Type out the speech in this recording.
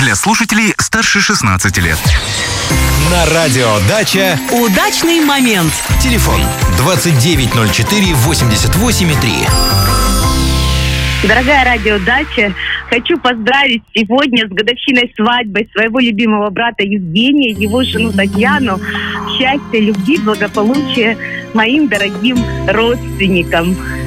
Для слушателей старше 16 лет. На радио «Дача» удачный момент. Телефон 2904-88,3. Дорогая радиодача, хочу поздравить сегодня с годовщиной свадьбы своего любимого брата Евгения, его жену Татьяну. Счастья, любви, благополучия моим дорогим родственникам.